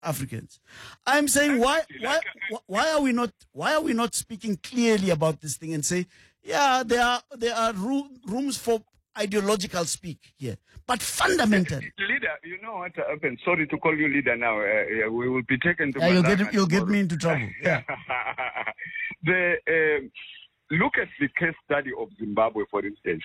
Africans. I'm saying why are we not speaking clearly about this thing and say, yeah, there are rooms for ideological speak here, but fundamentally, leader, you know what happened? Sorry to call you leader now. We will be taken to. You'll get me into trouble. Yeah. Look at the case study of Zimbabwe, for instance.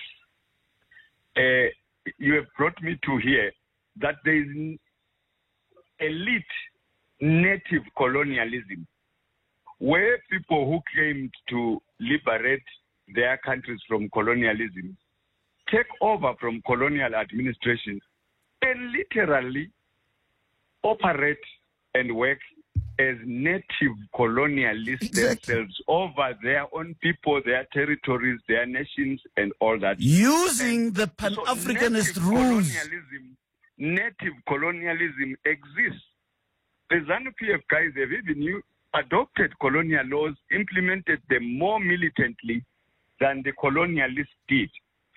You have brought me to here that there is elite native colonialism, where people who claimed to liberate their countries from colonialism take over from colonial administration and literally operate and work as native colonialists themselves over their own people, their territories, their nations, and all that. Using the Pan-Africanist rules. Native colonialism exists. The ZANU-PF guys have even adopted colonial laws, implemented them more militantly than the colonialists did.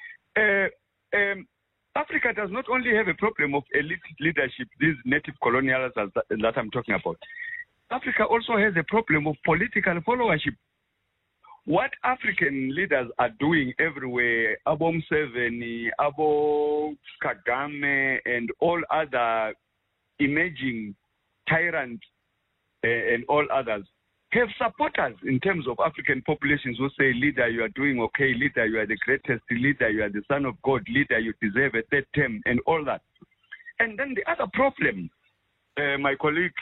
Africa does not only have a problem of elite leadership, these native colonialists that I'm talking about. Africa also has a problem of political followership. What African leaders are doing everywhere, Abo Museveni, Abo Kagame, and all other emerging tyrants and all others, have supporters in terms of African populations who say, leader, you are doing okay, leader, you are the greatest, leader, you are the son of God, leader, you deserve a third term, and all that. And then the other problem, my colleague,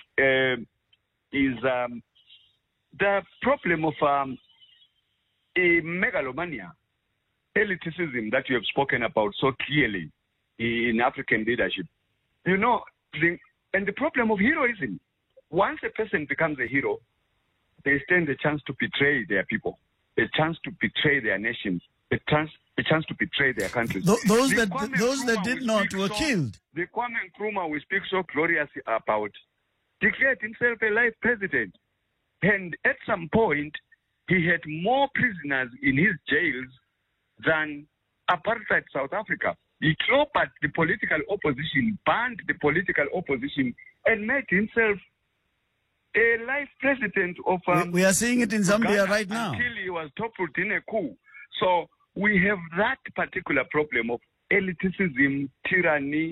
is the problem of a megalomania, elitism that you have spoken about so clearly in African leadership. You know, and the problem of heroism. Once a person becomes a hero, they stand a chance to betray their people, a chance to betray their nations, a chance to betray their countries. Those that did not were killed. The Kwame Nkrumah we speak so gloriously about declared himself a life president. And at some point, he had more prisoners in his jails than apartheid South Africa. He clobbered the political opposition, banned the political opposition, and made himself a life president of... we are seeing it in Zambia right now. Until he was toppled in a coup. So we have that particular problem of elitism, tyranny,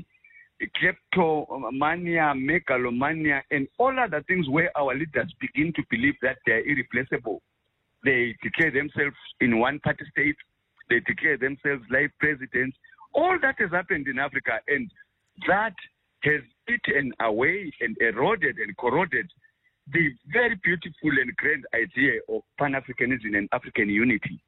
kleptomania, megalomania, and all other things where our leaders begin to believe that they are irreplaceable. They declare themselves in one-party state. They declare themselves life presidents. All that has happened in Africa, and that has eaten away and eroded and corroded the very beautiful and grand idea of Pan-Africanism and African unity.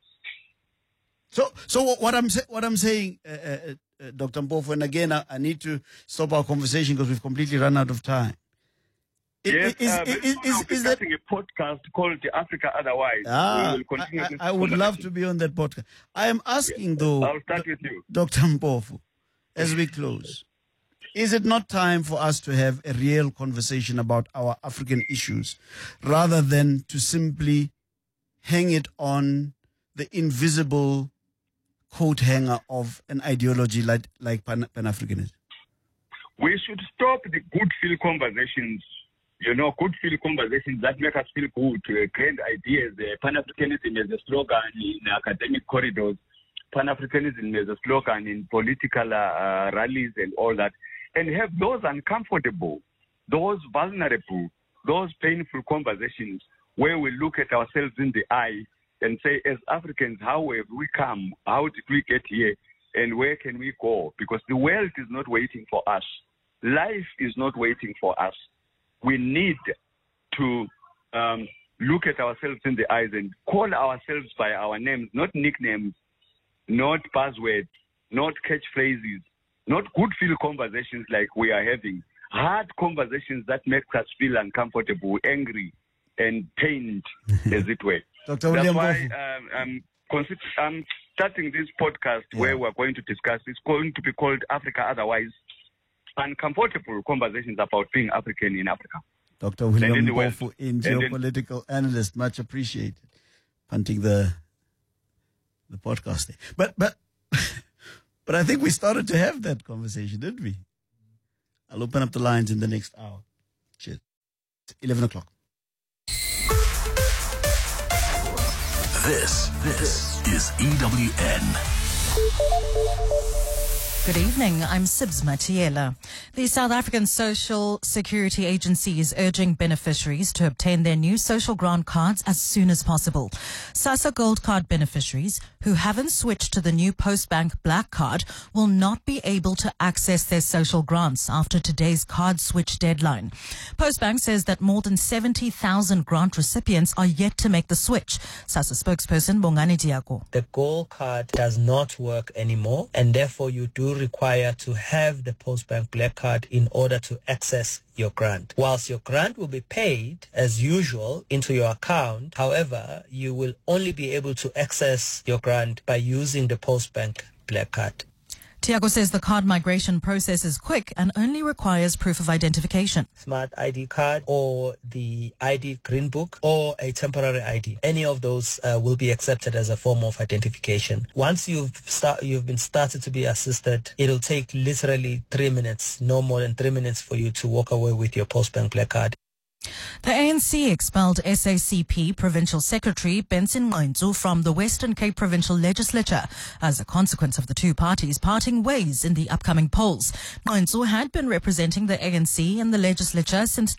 So what I'm saying, Dr. Mpofu, and again, I need to stop our conversation because we've completely run out of time. Is that a podcast called Africa Otherwise? We will continue I would love to be on that podcast. I am asking, though, I'll start with you, Dr. Mpofu, as we close. Is it not time for us to have a real conversation about our African issues rather than to simply hang it on the invisible coat hanger of an ideology like Pan-Africanism? We should stop the good feel conversations, good feel conversations that make us feel good, grand ideas. Pan-Africanism is a slogan in academic corridors. Pan-Africanism is a slogan in political rallies and all that. And have those uncomfortable, those vulnerable, those painful conversations where we look at ourselves in the eye and say, as Africans, how have we come? How did we get here? And where can we go? Because the world is not waiting for us. Life is not waiting for us. We need to look at ourselves in the eyes and call ourselves by our names, not nicknames, not buzzwords, not catchphrases, not good feel conversations like we are having. Hard conversations that make us feel uncomfortable, angry, and pained, as it were. Dr. That's William why Mpofu. I'm starting this podcast where we're going to discuss. It's going to be called Africa Otherwise. Uncomfortable conversations about being African in Africa. Dr. William Mpofu, in geopolitical analyst, much appreciated. Punting the podcast there. But I think we started to have that conversation, didn't we? I'll open up the lines in the next hour. Cheers. 11 o'clock. This is EWN. Good evening, I'm Sibs Matiela. The South African Social Security Agency is urging beneficiaries to obtain their new social grant cards as soon as possible. SASSA Gold Card beneficiaries who haven't switched to the new Postbank Black Card will not be able to access their social grants after today's card switch deadline. Postbank says that more than 70,000 grant recipients are yet to make the switch. SASSA spokesperson Bongani Diago. The Gold Card does not work anymore, and therefore you do require to have the Postbank Black Card in order to access your grant. Whilst your grant will be paid as usual into your account, however, you will only be able to access your grant by using the Postbank Black Card. Tiago says the card migration process is quick and only requires proof of identification. Smart ID card or the ID Green Book or a temporary ID. Any of those will be accepted as a form of identification. Once you've been started to be assisted, it'll take literally 3 minutes, no more than 3 minutes for you to walk away with your Postbank Black Card. The ANC expelled SACP Provincial Secretary Benson Ngqentsu from the Western Cape Provincial Legislature as a consequence of the two parties parting ways in the upcoming polls. Ngqentsu had been representing the ANC in the legislature since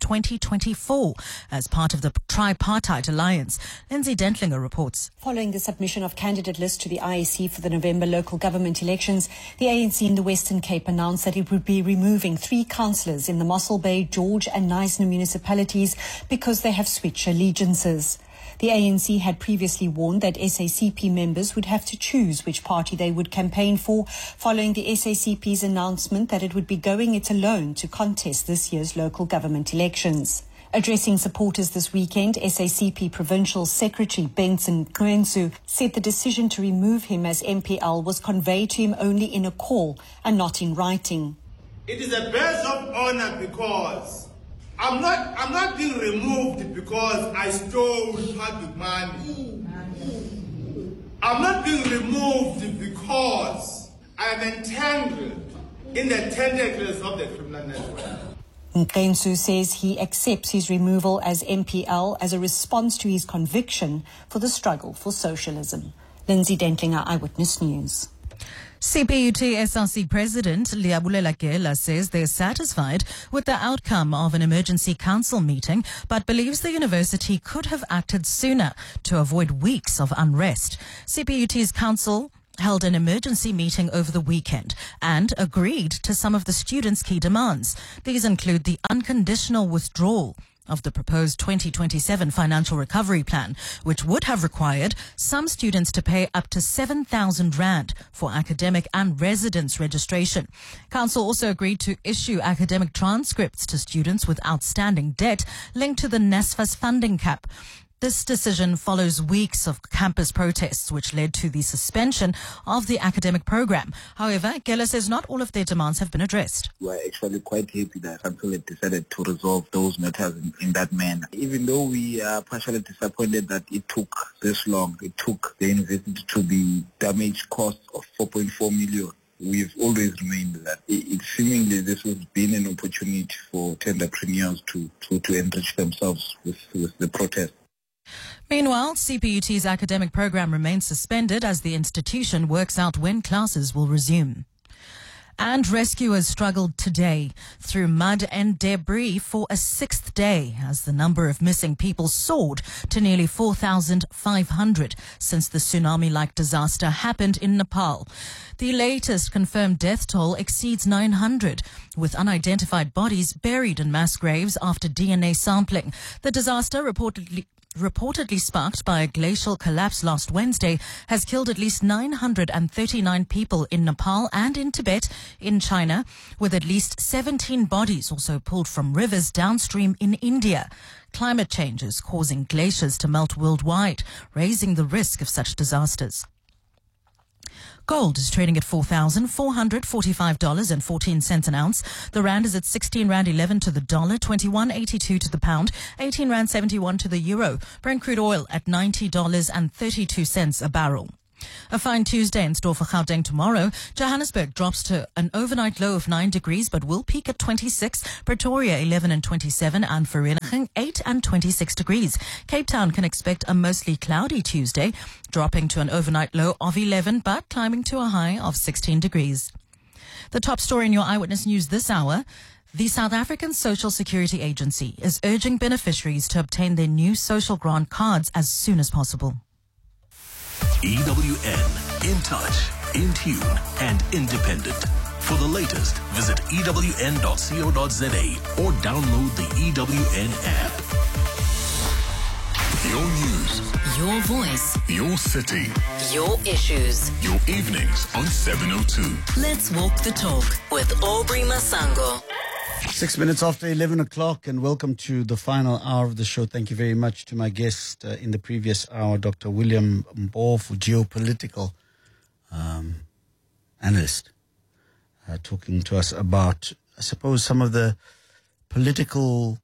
2024 as part of the tripartite alliance. Lindsay Dentlinger reports. Following the submission of candidate lists to the IEC for the November local government elections, the ANC in the Western Cape announced that it would be removing 3 councillors in the Mossel Bay, George and Knysna municipalities because they have switched allegiances. The ANC had previously warned that SACP members would have to choose which party they would campaign for, following the SACP's announcement that it would be going it alone to contest this year's local government elections. Addressing supporters this weekend, SACP Provincial Secretary Benson Ngqentsu said the decision to remove him as MPL was conveyed to him only in a call and not in writing. It is a badge of honor because I'm not being removed because I stole public money. I'm not being removed because I am entangled in the tentacles of the criminal network. Ngqentsu says he accepts his removal as MPL as a response to his conviction for the struggle for socialism. Lindsay Dentlinger, Eyewitness News. CPUT SRC President Liabulela Gela says they're satisfied with the outcome of an emergency council meeting, but believes the university could have acted sooner to avoid weeks of unrest. CPUT's council held an emergency meeting over the weekend and agreed to some of the students' key demands. These include the unconditional withdrawal of the proposed 2027 financial recovery plan, which would have required some students to pay up to 7,000 rand for academic and residence registration. Council also agreed to issue academic transcripts to students with outstanding debt linked to the NSFAS funding cap. This decision follows weeks of campus protests, which led to the suspension of the academic program. However, Gela says not all of their demands have been addressed. We are actually quite happy that Council had decided to resolve those matters in that manner. Even though we are partially disappointed that it took this long, it took the university to the damage cost of 4.4 million. We've always remained that. It seemingly this has been an opportunity for entrepreneurs to enrich themselves with the protest. Meanwhile, CPUT's academic program remains suspended as the institution works out when classes will resume. And rescuers struggled today through mud and debris for a 6th day as the number of missing people soared to nearly 4,500 since the tsunami-like disaster happened in Nepal. The latest confirmed death toll exceeds 900, with unidentified bodies buried in mass graves after DNA sampling. The disaster reportedly sparked by a glacial collapse last Wednesday, has killed at least 939 people in Nepal and in Tibet in China, with at least 17 bodies also pulled from rivers downstream in India. Climate change is causing glaciers to melt worldwide, raising the risk of such disasters. Gold is trading at $4,445.14 an ounce. The rand is at 16 rand 11 to the dollar, 21.82 to the pound, 18 rand 71 to the euro. Brent crude oil at $90.32 a barrel. A fine Tuesday in store for Gauteng tomorrow. Johannesburg drops to an overnight low of 9 degrees but will peak at 26. Pretoria 11 and 27 and Vereeniging 8 and 26 degrees. Cape Town can expect a mostly cloudy Tuesday, dropping to an overnight low of 11 but climbing to a high of 16 degrees. The top story in your Eyewitness News this hour. The South African Social Security Agency is urging beneficiaries to obtain their new social grant cards as soon as possible. EWN, in touch, in tune, and independent. For the latest, visit ewn.co.za or download the EWN app. Your news, your voice, your city, your issues. your evenings on 702. Let's walk the talk with Aubrey Masango. 6 minutes after 11 o'clock, and welcome to the final hour of the show. Thank you very much to my guest in the previous hour, Dr. William Mbofu, geopolitical analyst, talking to us about, I suppose, some of the political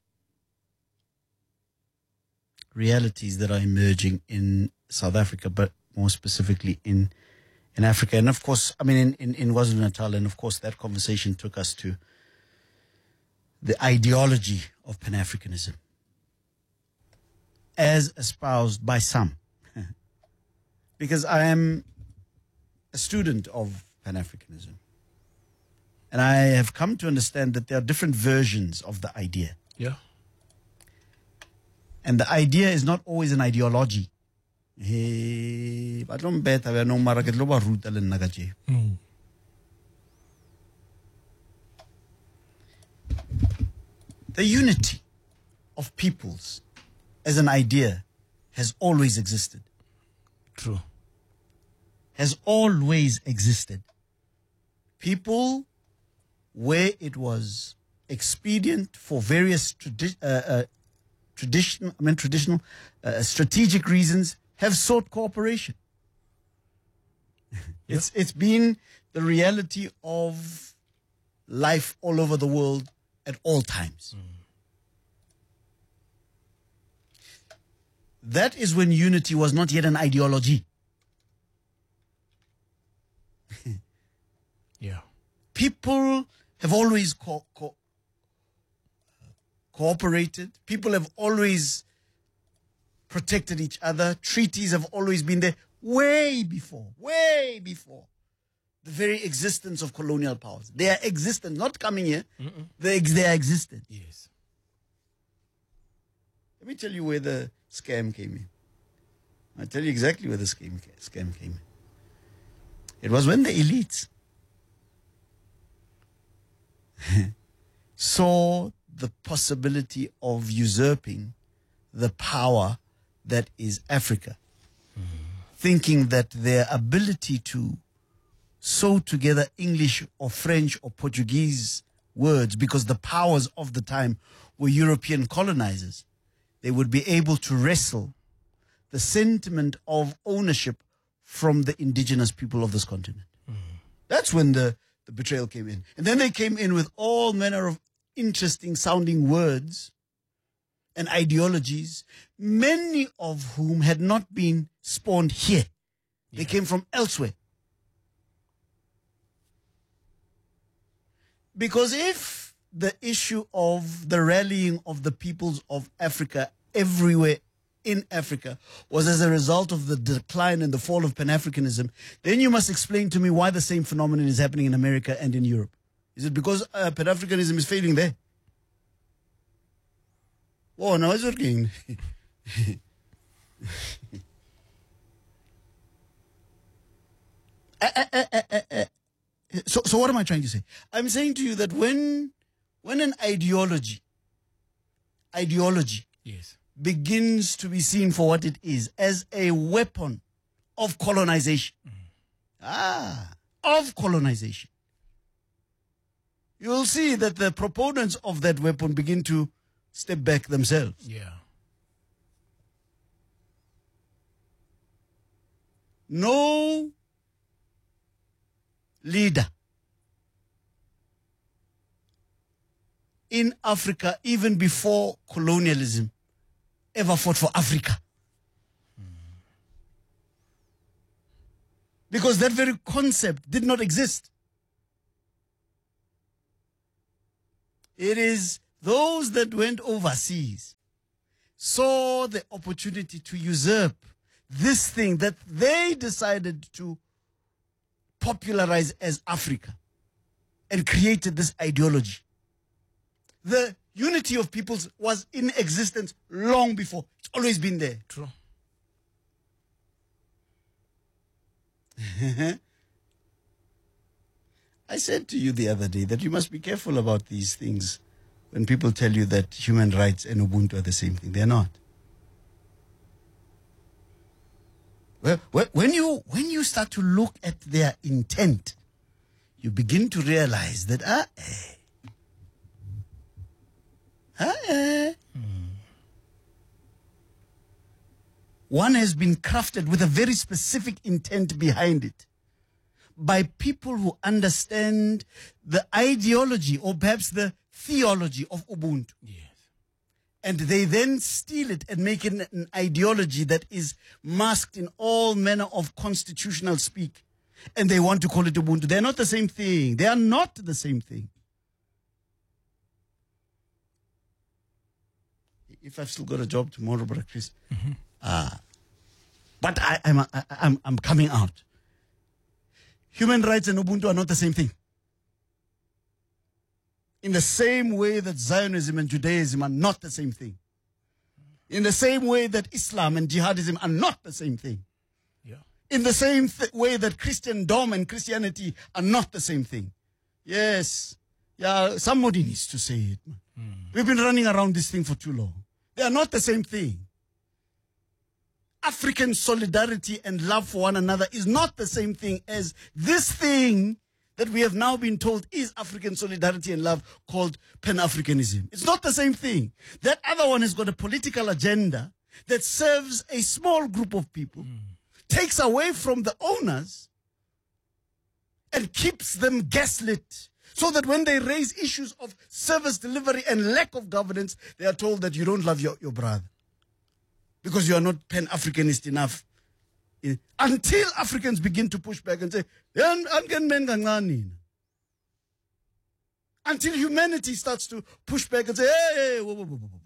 realities that are emerging in South Africa, but more specifically in Africa. And of course, I mean, in KwaZulu-Natal, and of course that conversation took us to the ideology of Pan-Africanism as espoused by some. Because I am a student of Pan-Africanism. And I have come to understand that there are different versions of the idea. Yeah. And the idea is not always an ideology. The unity of peoples as an idea has always existed. True. Has always existed. People, where it was expedient for various traditional, strategic reasons, have sought cooperation. It's been the reality of life all over the world at all times. That is when unity was not yet an ideology. Yeah. People have always cooperated. People have always protected each other. Treaties have always been there way before the very existence of colonial powers. They are existent, not coming here. They are existent. Yes. Let me tell you where the scam came in. I'll tell you exactly where the scam came in. It was when the elites saw the possibility of usurping the power that is Africa, thinking that their ability to sew together English or French or Portuguese words, because the powers of the time were European colonizers, they would be able to wrestle the sentiment of ownership from the indigenous people of this continent. That's when the betrayal came in. And then they came in with all manner of interesting sounding words and ideologies, many of whom had not been spawned here. They came from elsewhere. Because if the issue of the rallying of the peoples of Africa everywhere in Africa was as a result of the decline and the fall of Pan-Africanism, then you must explain to me why the same phenomenon is happening in America and in Europe. Is it because Pan-Africanism is failing there? Oh, no, it's working. So what am I trying to say? I'm saying to you that when an ideology Yes. begins to be seen for what it is, as a weapon of colonization, you will see that the proponents of that weapon begin to step back themselves. Yeah. No leader in Africa, even before colonialism, ever fought for Africa. Because that very concept did not exist. It is those that went overseas saw the opportunity to usurp this thing that they decided to popularize as Africa and created this ideology. The unity of peoples was in existence long before. It's always been there. True. I said to you the other day that you must be careful about these things when people tell you that human rights and Ubuntu are the same thing. They're not. Well, when you start to look at their intent, you begin to realize that one has been crafted with a very specific intent behind it by people who understand the ideology or perhaps the theology of Ubuntu. Yes. And they then steal it and make it an ideology that is masked in all manner of constitutional speak. And they want to call it Ubuntu. They're not the same thing. They are not the same thing. If I've still got a job tomorrow, Brother Chris, but I'm coming out. Human rights and Ubuntu are not the same thing. In the same way that Zionism and Judaism are not the same thing. In the same way that Islam and Jihadism are not the same thing. Yeah. In the same way that Christendom and Christianity are not the same thing. Yes. Yeah, somebody needs to say it. We've been running around this thing for too long. They are not the same thing. African solidarity and love for one another is not the same thing as this thing that we have now been told is African solidarity and love called Pan-Africanism. It's not the same thing. That other one has got a political agenda that serves a small group of people, takes away from the owners, and keeps them gaslit. So that when they raise issues of service delivery and lack of governance, they are told that you don't love your brother. Because you are not Pan-Africanist enough. Until Africans begin to push back and say, until humanity starts to push back and say, hey, whoa, whoa, whoa, whoa.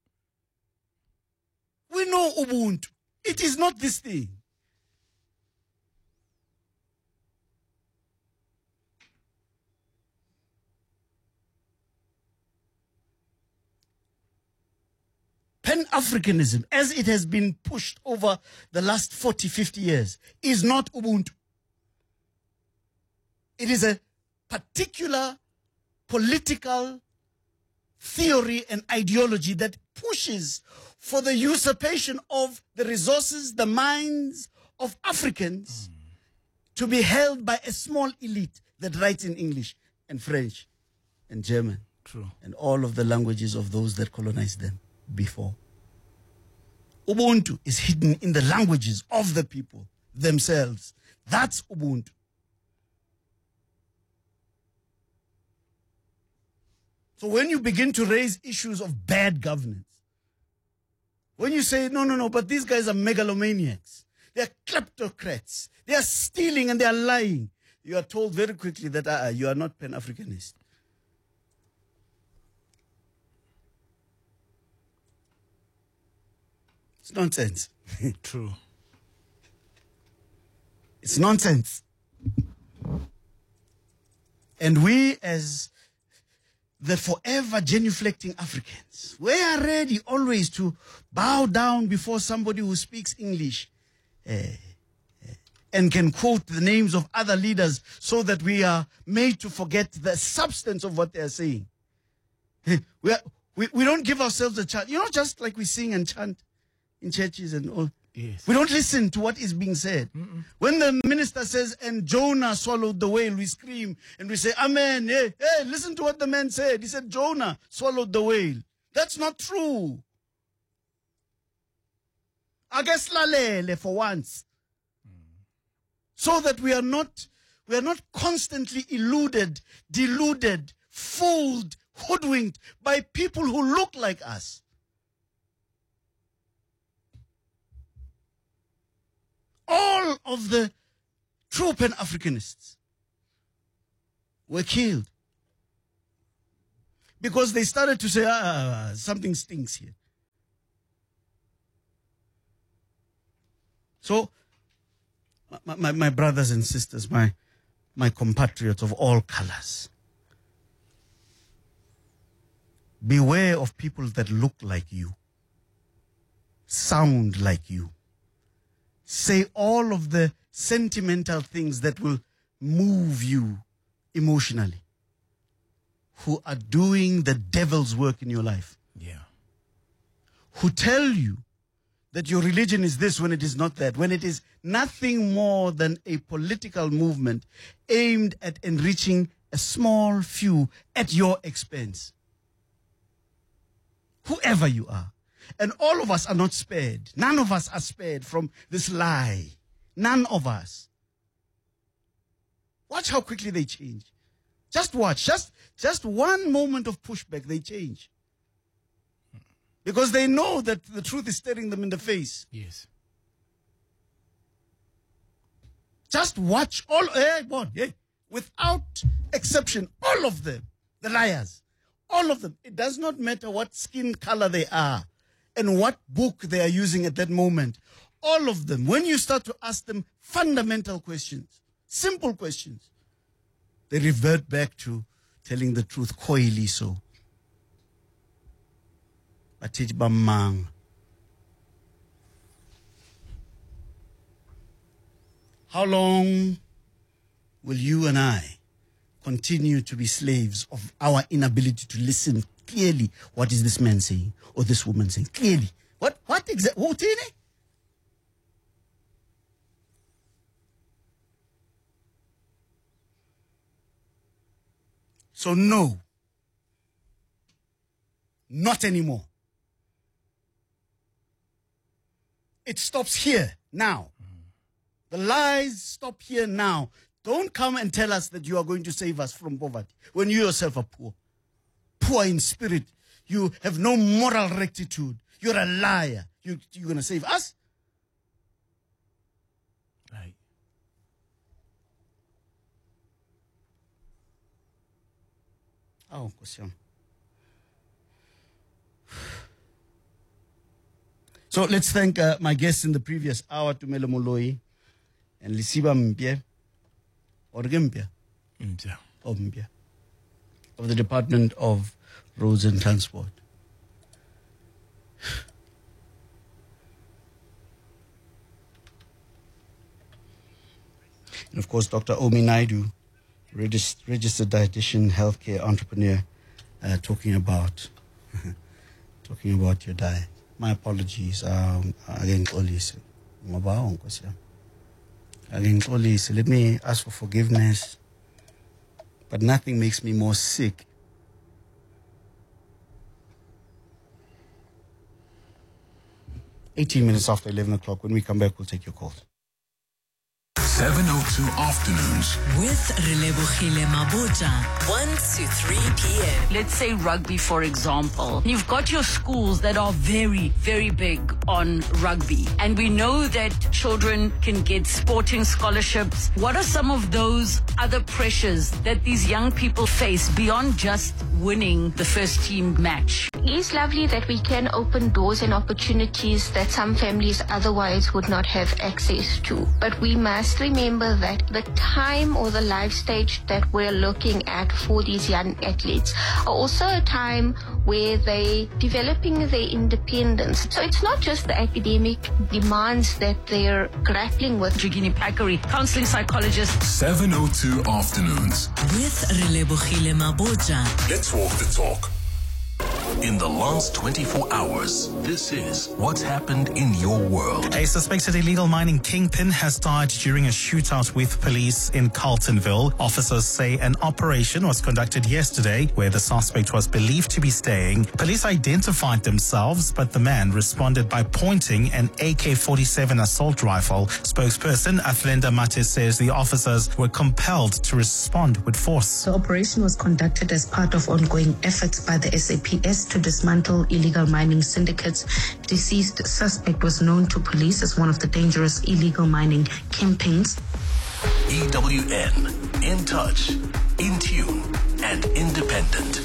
We know Ubuntu. It is not this thing. Pan-Africanism, as it has been pushed over the last 40, 50 years, is not Ubuntu. It is a particular political theory and ideology that pushes for the usurpation of the resources, the minds of Africans to be held by a small elite that writes in English and French and German. True. And all of the languages of those that colonized them before. Ubuntu is hidden in the languages of the people themselves. That's Ubuntu. So when you begin to raise issues of bad governance, when you say, no, but these guys are megalomaniacs, they are kleptocrats, they are stealing and they are lying, you are told very quickly that you are not Pan-Africanist. It's nonsense. True. It's nonsense. And we, as the forever genuflecting Africans, we are ready always to bow down before somebody who speaks English and can quote the names of other leaders so that we are made to forget the substance of what they are saying. We don't give ourselves a chance. You know, just like we sing and chant in churches and all. Yes. We don't listen to what is being said. When the minister says, and Jonah swallowed the whale, we scream and we say, Amen. Hey, listen to what the man said. He said, Jonah swallowed the whale. That's not true. I guess lalele for once. So that we are not constantly eluded, deluded, fooled, hoodwinked by people who look like us. All of the true Pan-Africanists were killed because they started to say, something stinks here. So, my brothers and sisters, my compatriots of all colors, beware of people that look like you, sound like you, say all of the sentimental things that will move you emotionally, who are doing the devil's work in your life. Yeah. Who tell you that your religion is this when it is not that, when it is nothing more than a political movement aimed at enriching a small few at your expense. Whoever you are. And all of us are not spared. None of us are spared from this lie. None of us. Watch how quickly they change. Just watch. Just one moment of pushback, they change. Because they know that the truth is staring them in the face. Yes. Just watch without exception, all of them, the liars, all of them. It does not matter what skin color they are and what book they are using at that moment. All of them, when you start to ask them fundamental questions, simple questions, they revert back to telling the truth coyly so. How long will you and I continue to be slaves of our inability to listen clearly? What is this man saying or this woman saying? Clearly. What exactly? So no, not anymore. It stops here now. The lies stop here now. Don't come and tell us that you are going to save us from poverty when you yourself are poor. Poor in spirit. You have no moral rectitude. You're a liar. You're going to save us? Right. Oh, Kosiam. So let's thank my guests in the previous hour, Tumelo Moloi and Lisiba Mpie, or Mpie, of the Department of Roads and Transport. And of course, Dr. Omi Naidu, registered dietitian, healthcare entrepreneur, talking about your diet. My apologies. Again, let me ask for forgiveness. But nothing makes me more sick. 18 minutes after 11 o'clock. When we come back, we'll take your calls. 702 Afternoons. With Relebohile Mabotja, 1 to 3 p.m. Let's say rugby, for example. You've got your schools that are very, very big on rugby. And we know that children can get sporting scholarships. What are some of those other pressures that these young people face beyond just winning the first team match? It's lovely that we can open doors and opportunities that some families otherwise would not have access to. But we must remember that the time or the life stage that we're looking at for these young athletes are also a time where they're developing their independence. So it's not just the academic demands that they're grappling with. Jigini Pakari, counseling psychologist. 702 Afternoons. With Relebohile Mabotja. Let's walk the talk. In the last 24 hours, this is what's happened in your world. A suspected illegal mining kingpin has died during a shootout with police in Carltonville. Officers say an operation was conducted yesterday where the suspect was believed to be staying. Police identified themselves, but the man responded by pointing an AK-47 assault rifle. Spokesperson Athlenda Mate says the officers were compelled to respond with force. The operation was conducted as part of ongoing efforts by the SAPS to dismantle illegal mining syndicates. Deceased suspect was known to police as one of the dangerous illegal mining kingpins. EWN, in touch, in tune, and independent.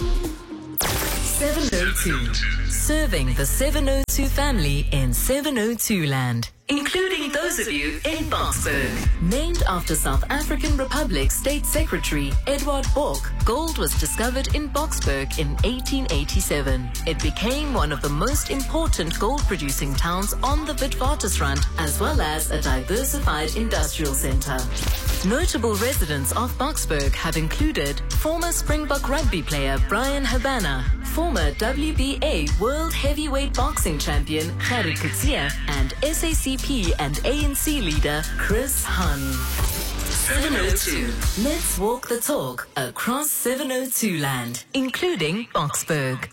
702. Serving the 702 family in 702 land, including those of you in Boksburg. Named after South African Republic State Secretary Edward Bork, gold was discovered in Boksburg in 1887. It became one of the most important gold-producing towns on the Witwatersrand, as well as a diversified industrial center. Notable residents of Boksburg have included former Springbok rugby player Brian Habana, former WBA World Heavyweight Boxing Champion Gerrit Coetzee, and SACP and ANC leader Chris Hun. 702. Let's walk the talk across 702 land, including Boksburg.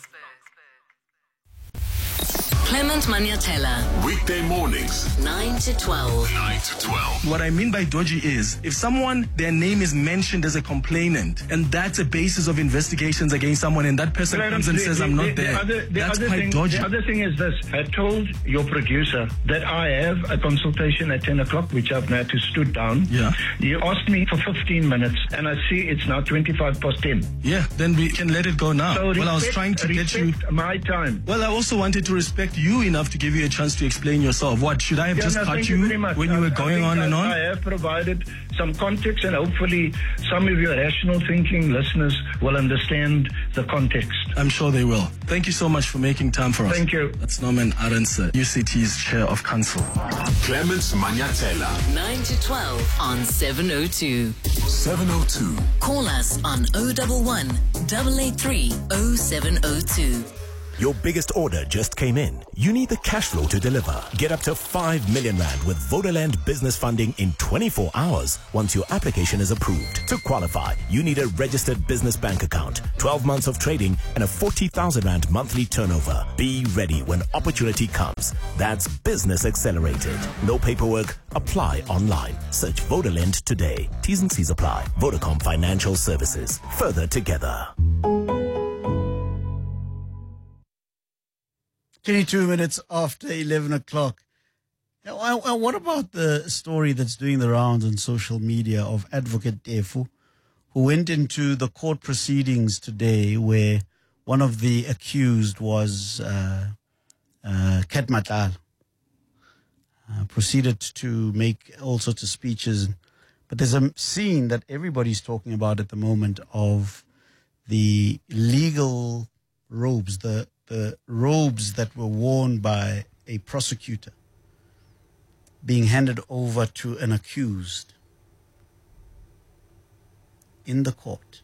Clement Maniatella. Weekday mornings, 9 to 12. 9 to 12. What I mean by dodgy is if someone, their name is mentioned as a complainant, and that's a basis of investigations against someone, and that person comes and says, I'm not there. That's quite dodgy. The other thing is this. I told your producer that I have a consultation at 10 o'clock, which I've now to stood down. Yeah. You asked me for 15 minutes, and I see it's now 25 past 10. Yeah, then we can let it go now. So well, I was trying to get you my time. Well, I also wanted to respect you enough to give you a chance to explain yourself. What, should I have just cut you when you were going on and on? I have provided some context, and hopefully some of your rational thinking listeners will understand the context. I'm sure they will. Thank you so much for making time for us. Thank you. That's Norman Arendse, UCT's Chair of Council. Clements Maniatella. 9 to 12 on 702. 702. Call us on 011 883 0702. Your biggest order just came in. You need the cash flow to deliver. Get up to 5 million rand with Vodaland business funding in 24 hours once your application is approved. To qualify, you need a registered business bank account, 12 months of trading, and a 40,000 rand monthly turnover. Be ready when opportunity comes. That's Business Accelerated. No paperwork. Apply online. Search Vodaland today. T's and C's apply. Vodacom Financial Services. Further together. 22 minutes after 11 o'clock. Now, what about the story that's doing the rounds on social media of Advocate Tefu, who went into the court proceedings today where one of the accused was Kat Matlala, proceeded to make all sorts of speeches. But there's a scene that everybody's talking about at the moment of the legal robes, the robes that were worn by a prosecutor being handed over to an accused in the court.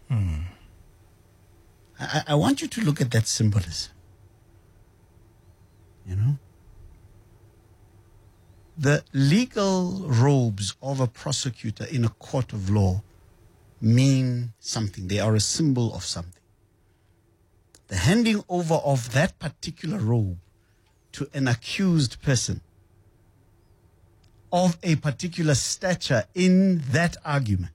I want you to look at that symbolism. You know? The legal robes of a prosecutor in a court of law mean something. They are a symbol of something. The handing over of that particular robe to an accused person of a particular stature in that argument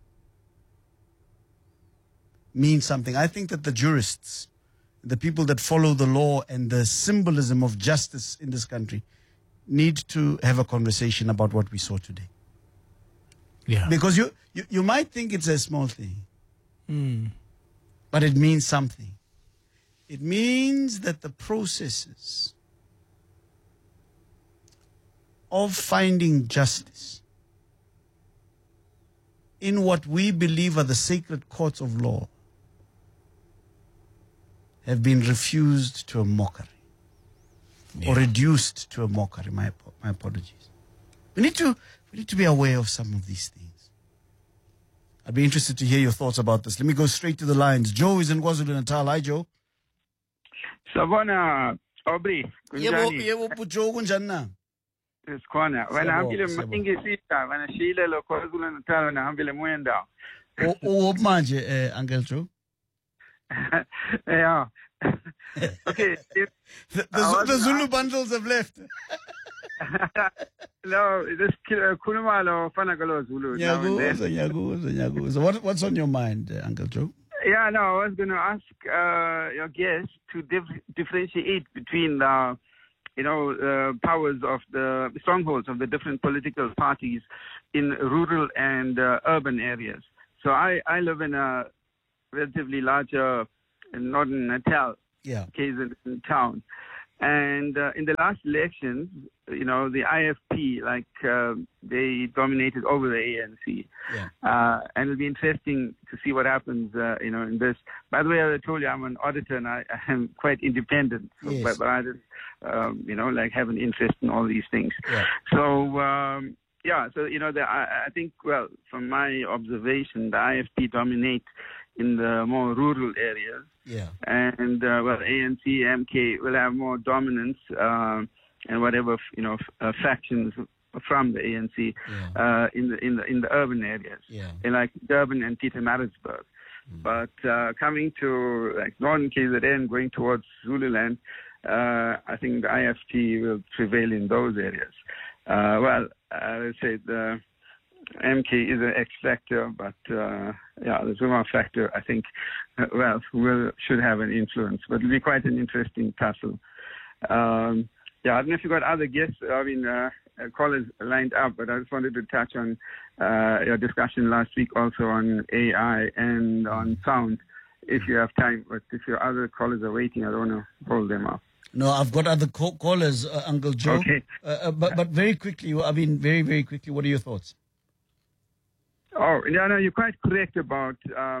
means something. I think that the jurists, the people that follow the law and the symbolism of justice in this country need to have a conversation about what we saw today. Yeah. Because you might think it's a small thing, but it means something. It means that the processes of finding justice in what we believe are the sacred courts of law have been refused to a mockery or reduced to a mockery. My apologies. We need to be aware of some of these things. I'd be interested to hear your thoughts about this. Let me go straight to the lines. Joe is in KwaZulu-Natal. Hi, Joe. Sabona, Aubrey. Yebo Joe kunjani na? Sikhona. Wena hambile ingisita, wena shile lo KwaZulu-Natal wena hambile mwenda. What manje Uncle Joe? Yeah. Okay. The Zulu bundles have left. No, this Kulumalo Fanagalo Zulu. So what's on your mind, Uncle Joe? Yeah, no, I was going to ask your guest to differentiate between powers of the strongholds of the different political parties in rural and urban areas. So I live in a relatively larger northern Natal, KZN town. And in the last elections, the IFP, they dominated over the ANC. And it'll be interesting to see what happens, in this. By the way, I told you I'm an auditor and I am quite independent. But I just, have an interest in all these things. So, I think, from my observation, the IFP dominates in the more rural areas. And, ANC, MK will have more dominance, and whatever, factions from the ANC, in the urban areas. In like Durban and Pietermaritzburg. But, coming to like northern KZN, going towards Zululand, I think the IFP will prevail in those areas. I would say the MK is an X factor, but the Zuma factor, I think, should have an influence. But it'll be quite an interesting tussle. I don't know if you got other guests. Callers lined up, but I just wanted to touch on your discussion last week also on AI and on sound, if you have time. But if your other callers are waiting, I don't want to hold them up. No, I've got other callers, Uncle Joe. Okay. But very quickly, very, very quickly, what are your thoughts? Oh, no, you're quite correct about,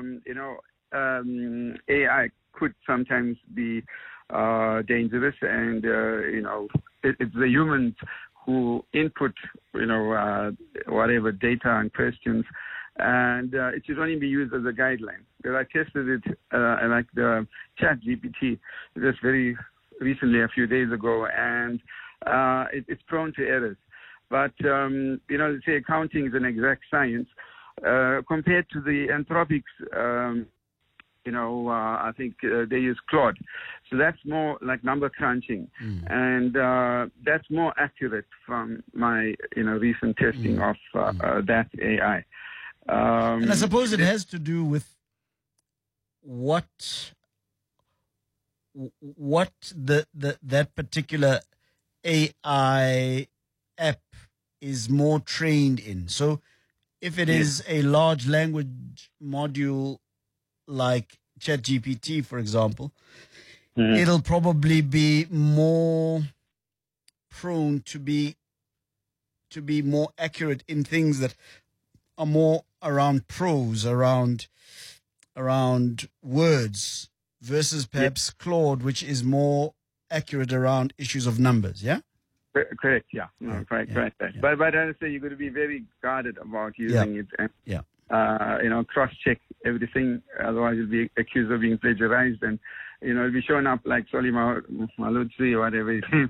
AI could sometimes be dangerous, and, it's the humans who input, whatever data and questions, and it should only be used as a guideline. Because I tested it like the ChatGPT just very recently, a few days ago, and it's prone to errors. But, say accounting is an exact science. Compared to the Anthropics, I think they use Claude. So that's more like number crunching. And that's more accurate from my, recent testing of that AI. And I suppose it has to do with what that particular AI app is more trained in. So if it is a large language module like ChatGPT, for example, it'll probably be more prone to be more accurate in things that are more around prose, around words, versus perhaps Claude, which is more accurate around issues of numbers. Yeah. Correct. Yeah. No, right. But I say you're going to be very guarded about using it, and cross-check everything. Otherwise, you'll be accused of being plagiarized, and it'll be shown up like Solly Malutsi or whatever his name.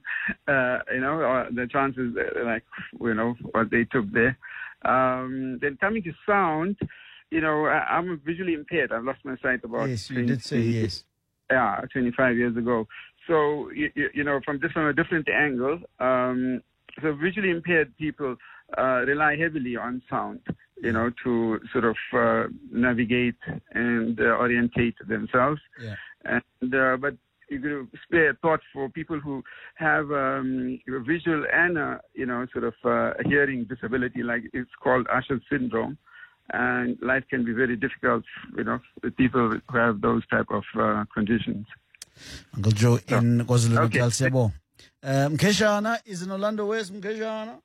Or the chances, what they took there. Then coming to sound, I'm visually impaired. I've lost my sight about. Yes, you did say yes. Yeah, 25 years ago. So, from a different angle, so visually impaired people rely heavily on sound, to sort of navigate and orientate themselves. And but you're going to spare thought for people who have a visual and a hearing disability, like it's called Usher syndrome. And life can be very difficult, with people who have those type of conditions. Uncle Joe in KwaZulu-Natal, Sebo. Mkeshana is in Orlando West. Mkeshana?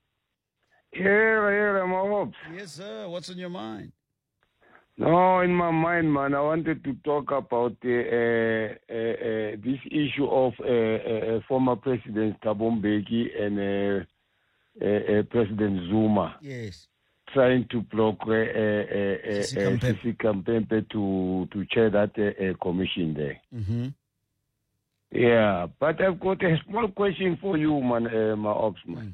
Yeah, my hopes. Yes, sir. What's on your mind? No, in my mind, man, I wanted to talk about this issue of former President Thabo Mbeki and President Zuma. Yes. Trying to block Sisi Kampempe to chair that commission there. Mm-hmm. Yeah, but I've got a small question for you, man, my ops man.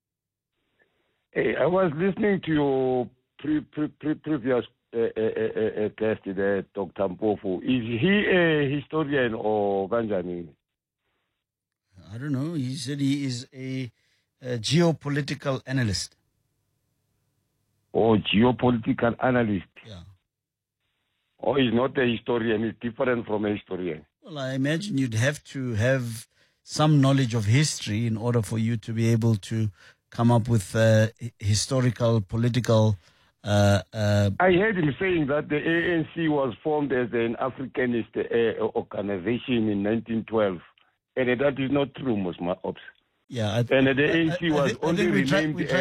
Hey, I was listening to your previous guest there, Dr. Mpofu. Is he a historian or Ganjani? I don't know. He said he is a geopolitical analyst. Oh, geopolitical analyst. Yeah. Oh, he's not a historian. He's different from a historian. Well, I imagine you'd have to have some knowledge of history in order for you to be able to come up with historical, political. I heard him saying that the ANC was formed as an Africanist organization in 1912, and that is not true, Musma Ops. Yeah, and the ANC was only renamed in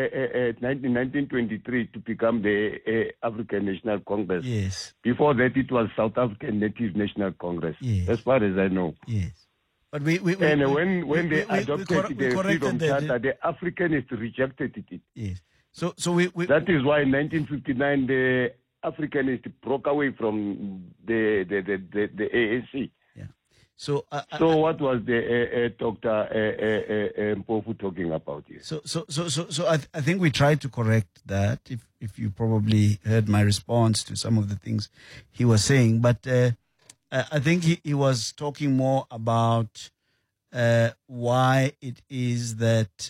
1923 to become the African National Congress. Yes. Before that, it was South African Native National Congress. Yes. As far as I know. Yes. But when they adopted the Freedom Charter, the Africanists rejected it. Yes. So that is why in 1959 the Africanists broke away from the ANC. So what was the Dr. Mpofu talking about here? So I think we tried to correct that. If you probably heard my response to some of the things he was saying, but I think he was talking more about why it is that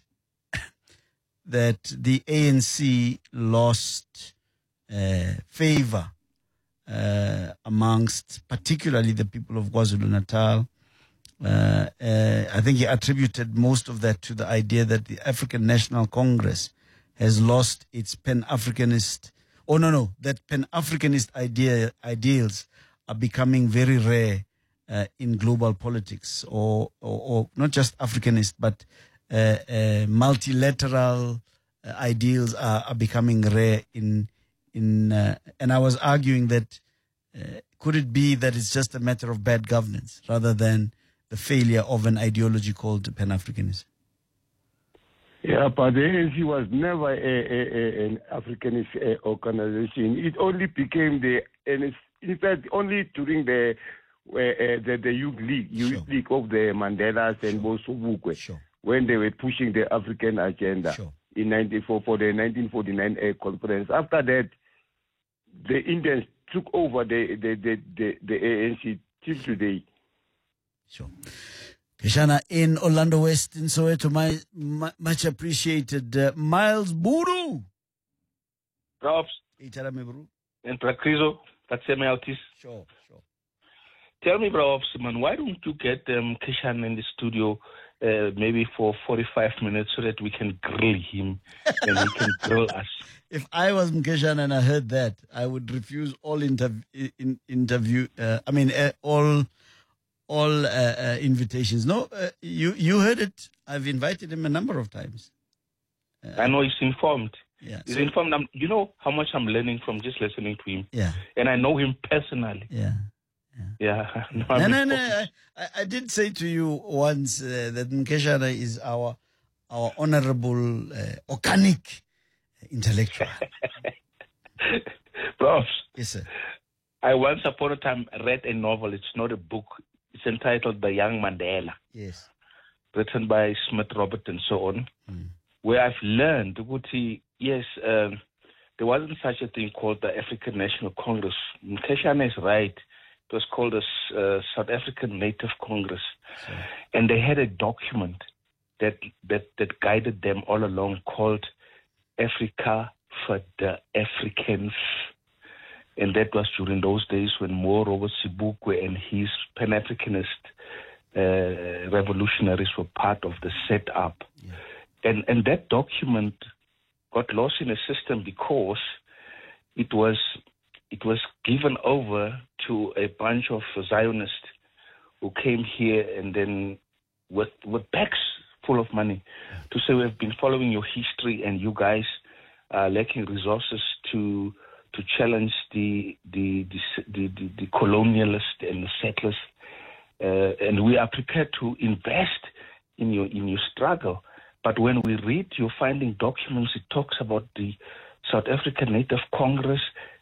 the ANC lost favor amongst particularly the people of KwaZulu-Natal. I think he attributed most of that to the idea that the African National Congress has lost its Pan-Africanist, that Pan-Africanist ideals are becoming very rare in global politics, or not just Africanist, but multilateral ideals are becoming rare and I was arguing that could it be that it's just a matter of bad governance rather than the failure of an ideology called Pan-Africanism? Yeah, but the ANC was never an Africanist organization. It only became in fact, only during the Youth League of the Mandelas and Bosobukwe, when they were pushing the African agenda in 1994 for the 1949 conference. After that, the Indians took over the ANC till today. Sure. Keshana in Orlando West in Soweto, much appreciated. Miles Buru. Props. And Prakrizo, that's Altis. Sure. Tell me, bro, man, why don't you get Keshan in the studio maybe for 45 minutes so that we can grill him and he can grill us? If I was Mkeshan and I heard that, I would refuse all all invitations. No, you heard it. I've invited him a number of times. I know he's informed. Yeah, he's informed. You know how much I'm learning from just listening to him. Yeah, and I know him personally. Yeah. No. I did say to you once that Mkeshana is our honorable, organic intellectual. Prof. Yes, sir. I once upon a time read a novel. It's not a book. It's entitled The Young Mandela. Yes. Written by Smith Robert and so on. Where I've learned, yes, there wasn't such a thing called the African National Congress. Mkeshana is right. It was called the South African Native Congress. Sure. And they had a document that guided them all along called Africa for the Africans. And that was during those days when Mo Robert Sibukwe and his Pan-Africanist revolutionaries were part of the setup. Yeah. And that document got lost in the system because it was given over to a bunch of Zionists who came here and then with bags full of money to say, we've been following your history and you guys are lacking resources to challenge the colonialists and the settlers, and we are prepared to invest in your struggle. But when we read your finding documents, it talks about the South African Native Congress,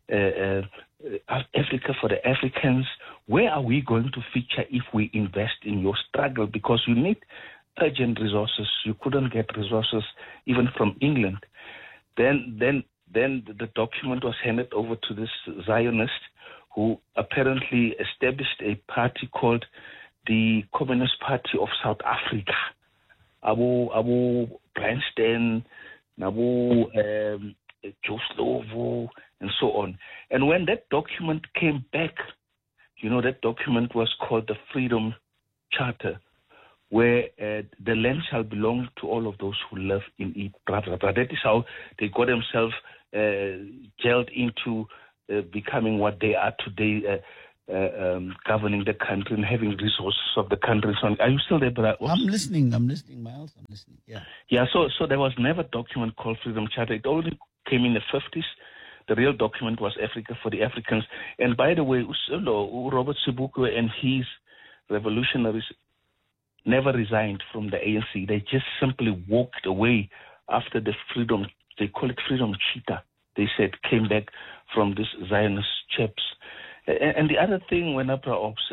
Africa for the Africans. Where are we going to feature if we invest in your struggle? Because you need urgent resources. You couldn't get resources even from England. Then the document was handed over to this Zionist who apparently established a party called the Communist Party of South Africa. Abu Bryanston, Abu Joe Slovo, and so on. And when that document came back, that document was called the Freedom Charter, where the land shall belong to all of those who live in it. That is how they got themselves jailed into becoming what they are today, governing the country and having resources of the country. So are you still there, brother? I'm listening, Miles. I'm listening. Yeah. Yeah, so there was never a document called Freedom Charter. It only came in the 50s. The real document was Africa for the Africans. And by the way, Robert Sobukwe and his revolutionaries never resigned from the ANC. They just simply walked away after the freedom, they call it Freedom Cheetah, they said, came back from this Zionist chaps. And the other thing, when I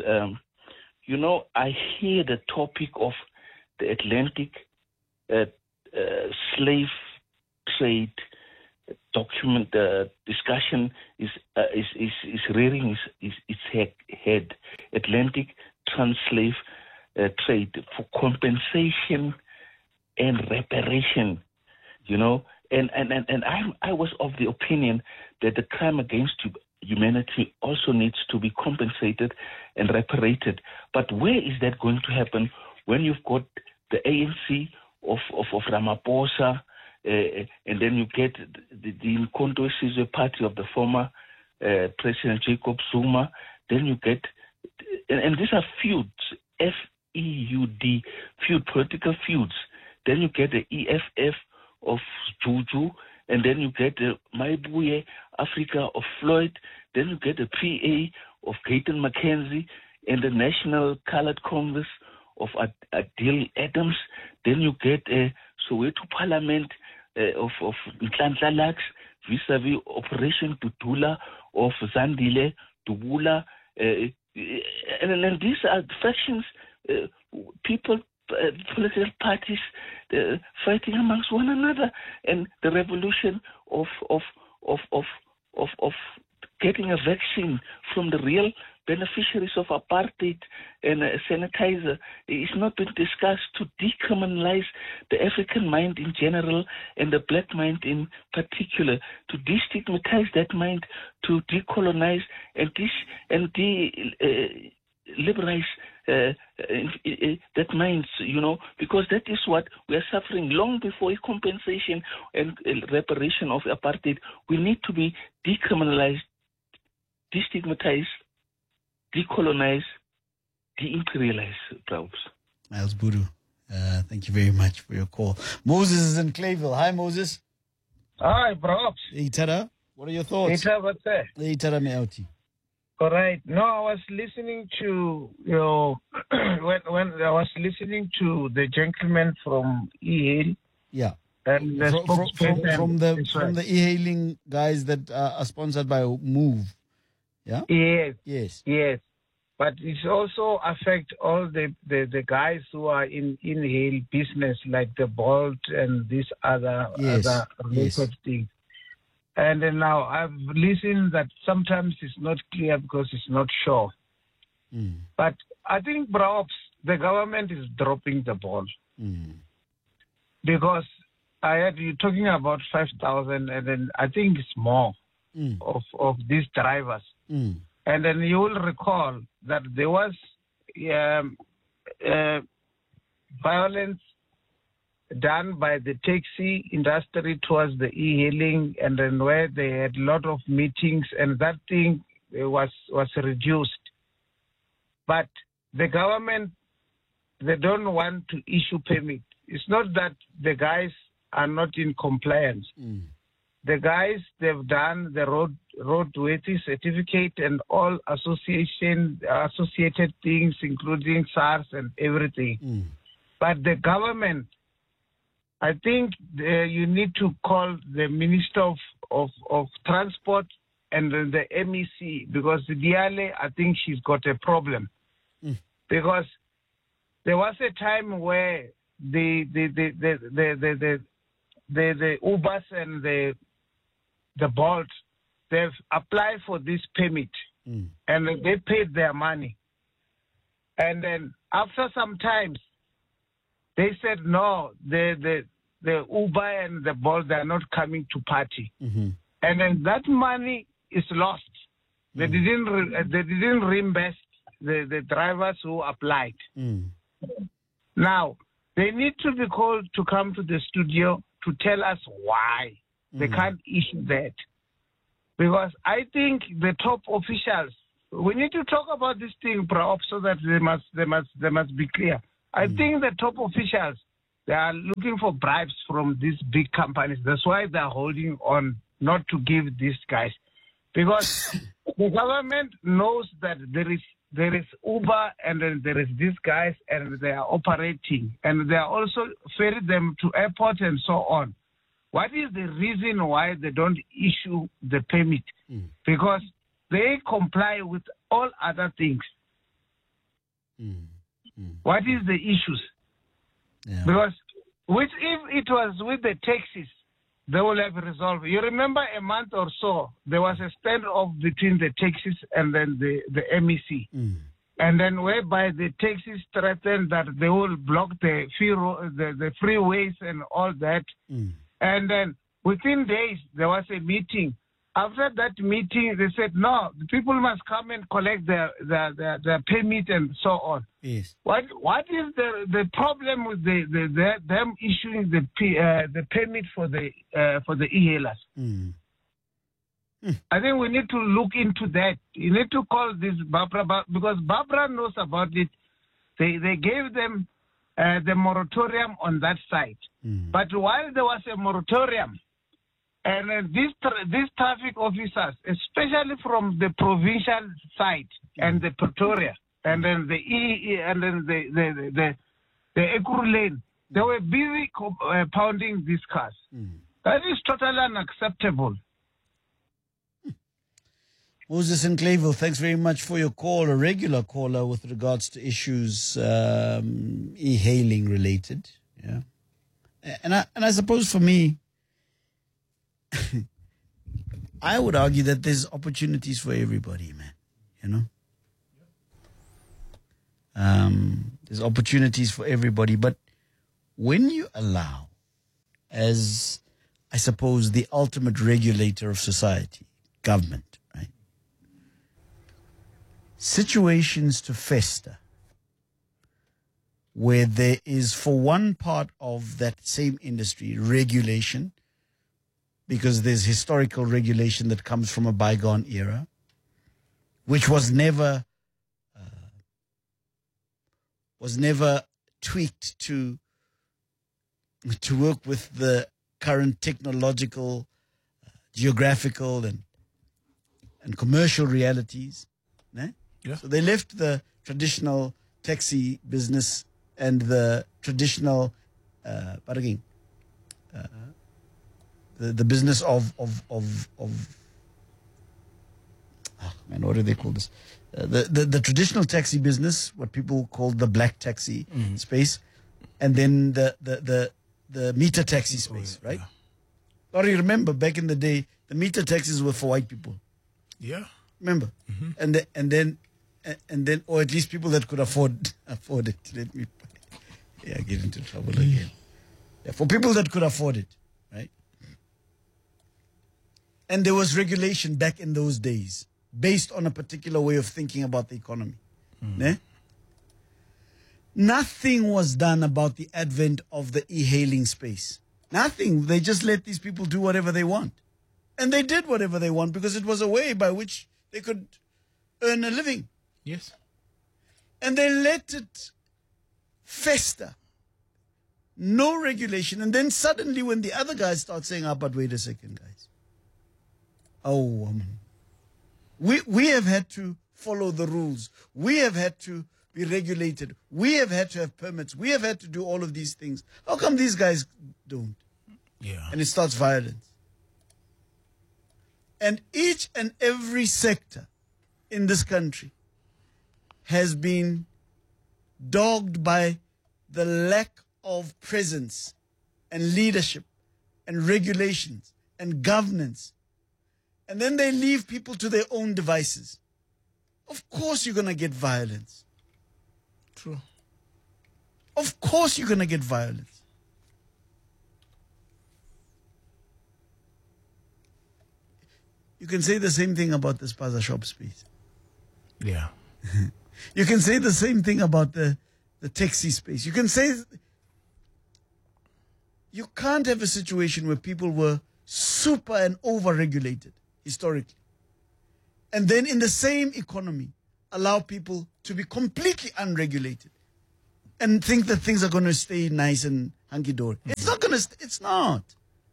I hear the topic of the Atlantic slave trade document discussion is rearing its head. Atlantic trans-slave trade for compensation and reparation, and I was of the opinion that the crime against humanity also needs to be compensated and reparated. But where is that going to happen when you've got the ANC of Ramaphosa, and then you get the Umkhonto Sizwe party of the former President Jacob Zuma, then you get, and these are feuds, F-E-U-D, political feuds. Then you get the EFF of Juju, and then you get the Maibuye Africa of Floyd, then you get the PA of Gayton McKenzie, and the National Colored Congress of Adil Adams, then you get a Soweto Parliament of Nhlanhla Lux vis-a-vis Operation Tutula of Zandile, Dubula, and these are factions, people, political parties fighting amongst one another, and the revolution of getting a vaccine from the real beneficiaries of apartheid and sanitizer is not been discussed, to decriminalize the African mind in general and the black mind in particular, to destigmatize that mind, to decolonize and liberalize that mind, because that is what we are suffering long before a compensation and reparation of apartheid. We need to be decriminalized, destigmatized, decolonize, de-imperialize, perhaps. Miles Budu, thank you very much for your call. Moses is in Clayville. Hi, Moses. Hi, perhaps. Hey, Tada. What are your thoughts? Hey, Tada, what's that? Hey, Tada Meauti. All right. No, I was listening to when I was listening to the gentleman from e-hail. Yeah. And the from the e-hailing guys that are sponsored by Move. Yeah. Yes. But it also affect all the guys who are in e-hail business, like the Bolt and these other related things. And then now I've listened that sometimes it's not clear because it's not sure. But I think perhaps the government is dropping the ball. Because I heard you talking about 5,000, and then I think it's more of these drivers. And then you will recall that there was violence done by the taxi industry towards the e-hailing, and then where they had a lot of meetings, and that thing was reduced. But the government, they don't want to issue permit. It's not that the guys are not in compliance. The guys, they've done the roadworthy certificate and all associated things, including SARS and everything. But the government, I think you need to call the Minister of Transport and the MEC, because Diale, I think she's got a problem. Because there was a time where the Ubers and the Bolt, they've applied for this permit and they paid their money. And then after some time, they said, no, the Uber and the Bolt, they're not coming to party. And then that money is lost. They didn't reimburse the drivers who applied. Now, they need to be called to come to the studio to tell us why they can't issue that. Because I think the top officials, we need to talk about this thing, so that they must be clear. I think the top officials, they are looking for bribes from these big companies. That's why they're holding on not to give these guys. Because the government knows that there is Uber and then there is these guys and they are operating. And they are also ferrying them to airports and so on. What is the reason why they don't issue the permit? Because they comply with all other things. What is the issues? Yeah. Because if it was with the taxis, they will have resolved. You remember a month or so, there was a standoff between the taxis and then the MEC. And then whereby the taxis threatened that they will block the freeways and all that. And then within days, there was a meeting. After that meeting, they said, no, the people must come and collect their permit and so on. Yes. What is the problem with them issuing the permit for the e-hailers? I think we need to look into that. You need to call this Barbara, because Barbara knows about it. They gave them the moratorium on that side. But while there was a moratorium, and these traffic officers, especially from the provincial side and the Pretoria, and then the Ekuru Lane, they were busy pounding these cars. That is totally unacceptable. Moses in Clayville, thanks very much for your call, a regular caller with regards to issues e-hailing related. Yeah, and I suppose for me, I would argue that there's opportunities for everybody, man. You know, there's opportunities for everybody, but when you allow, as I suppose the ultimate regulator of society, government, right, situations to fester where there is, for one part of that same industry, regulation, because there's historical regulation that comes from a bygone era, which was never tweaked to work with the current technological, geographical, and commercial realities. Ne? Yeah. So they left the traditional taxi business and the traditional, the business of what do they call this? The traditional taxi business, what people call the black taxi space, and then the meter taxi space, right? Yeah. Or you remember back in the day, the meter taxis were for white people. Yeah. Remember? And then, or at least people that could afford it. Let me, get into trouble again. Yeah, for people that could afford it, right? And there was regulation back in those days based on a particular way of thinking about the economy. Ne? Nothing was done about the advent of the e-hailing space. Nothing. They just let these people do whatever they want. And they did whatever they want because it was a way by which they could earn a living. Yes. And they let it fester. No regulation. And then suddenly when the other guys start saying, but wait a second, guys. Oh, woman. We have had to follow the rules. We have had to be regulated. We have had to have permits. We have had to do all of these things. How come these guys don't? Yeah. And it starts violence. And each and every sector in this country has been dogged by the lack of presence and leadership and regulations and governance. And then they leave people to their own devices. Of course you're going to get violence. True. Of course you're going to get violence. You can say the same thing about the spaza shop space. Yeah. You can say the same thing about the the taxi space. You can say you can't have a situation where people were super and over-regulated historically. And then in the same economy, allow people to be completely unregulated and think that things are going to stay nice and hunky-dory. It's not going to, it's not.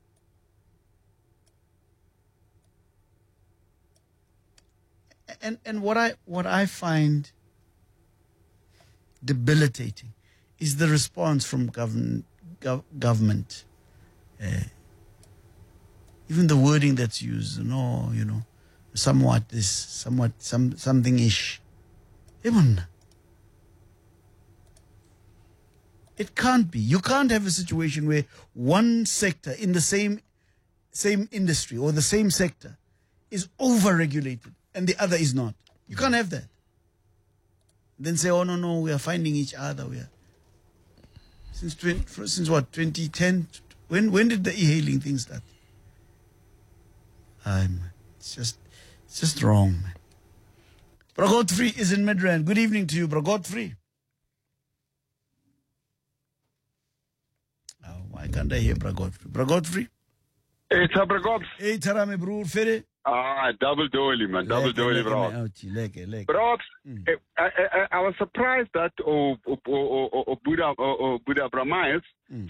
And what I find debilitating is the response from government. Even the wording that's used, somewhat this, somewhat something-ish. It can't be. You can't have a situation where one sector in the same industry or the same sector is over-regulated and the other is not. You can't have that. Then say, oh, no, we are finding each other. We are. Since what, 2010? When did the e-hailing thing start? It's just wrong, man. Bro Godfrey is in Midrand. Good evening to you, Bro Godfrey. Oh, why can't I hear Bro Godfrey? Bro Godfrey? Hey, Bro Godfrey. Hey, Tarame, bro, Fere. Double doily, man. Double doily, bro. Bro, I was surprised that Buddha Miles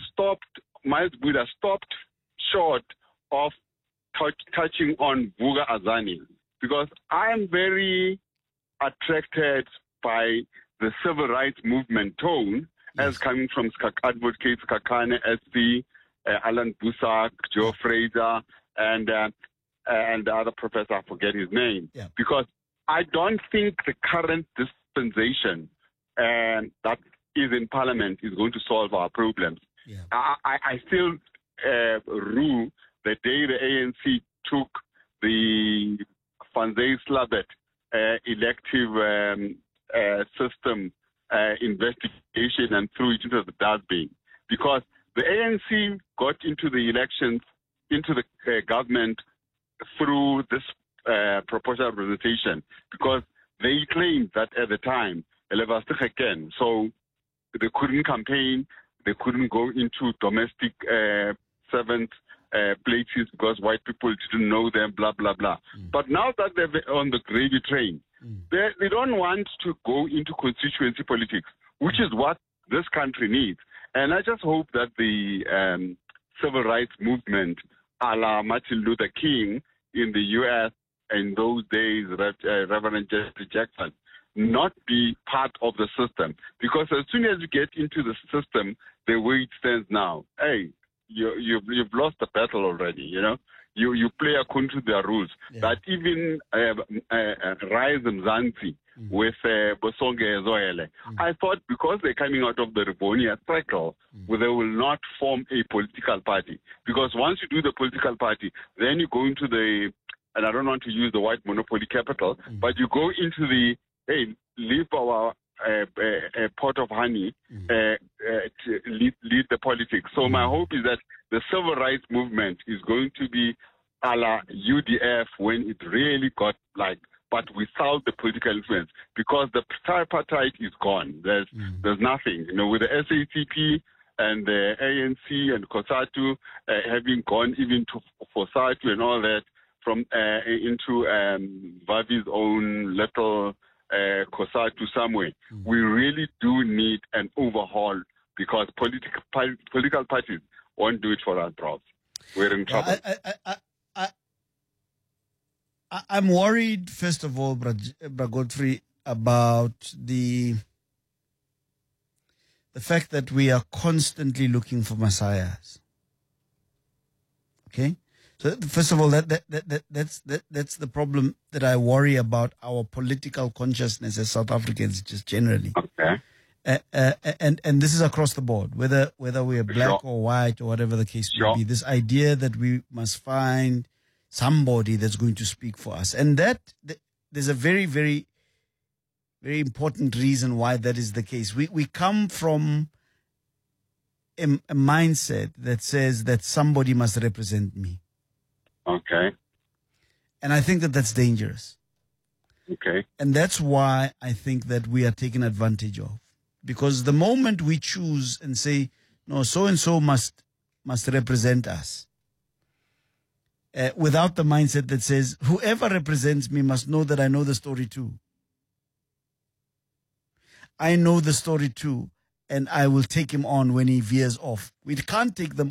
stopped short of touching on Vuga Azani, because I am very attracted by the civil rights movement tone as coming from advocates Kakane SC, Alan Busak, Joe Fraser, and the other professor, I forget his name. Yeah. Because I don't think the current dispensation that is in Parliament is going to solve our problems. Yeah. I still rue the day the ANC took the Van Zyl-Slabbert elective system investigation and threw it into the dustbin. Because the ANC got into the elections, into the government through this proportional representation, because they claimed that at the time, so they couldn't campaign, they couldn't go into domestic servant places because white people didn't know them, blah, blah, blah. But now that they're on the gravy train, they don't want to go into constituency politics, which is what this country needs. And I just hope that the civil rights movement, a la Martin Luther King in the U.S. in those days, Reverend Jesse Jackson, not be part of the system. Because as soon as you get into the system, the way it stands now, hey, you've lost the battle already, You play according to their rules. Yeah. That even Rise Mzansi with Bosonge Zoele, I thought because they're coming out of the Rivonia cycle, where they will not form a political party. Because once you do the political party, then you go into the, and I don't want to use the white monopoly capital, but you go into the, hey, leave our pot of honey to lead the politics. So my hope is that the civil rights movement is going to be a la UDF when it really got but without the political influence, because the tripartite is gone. There's nothing. With the SACP and the ANC and COSATU having gone even to FOSATU and all that from into Vavi's own little COSATU somewhere. We really do need an overhaul, because political parties won't do it for us, bros. We're in trouble. I'm worried, first of all, Bra Godfrey, about the fact that we are constantly looking for messiahs. Okay? So first of all, that's the problem that I worry about our political consciousness as South Africans, just generally. Okay. And this is across the board, whether we are black or white or whatever the case may be. This idea that we must find somebody that's going to speak for us, and there's a very, very, very important reason why that is the case. We come from a mindset that says that somebody must represent me. Okay. And I think that that's dangerous. Okay. And that's why I think that we are taken advantage of. Because the moment we choose and say, no, so-and-so must represent us, without the mindset that says, whoever represents me must know that I know the story too. I know the story too, and I will take him on when he veers off. We can't take them